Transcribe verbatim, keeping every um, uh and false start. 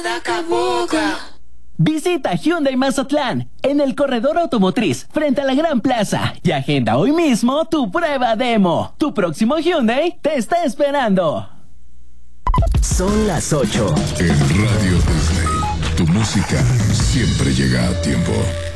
Visita Hyundai Mazatlán en el corredor automotriz frente a la Gran Plaza y agenda hoy mismo tu prueba demo. Tu próximo Hyundai te está esperando. Son las ocho. En Radio Disney, tu música siempre llega a tiempo.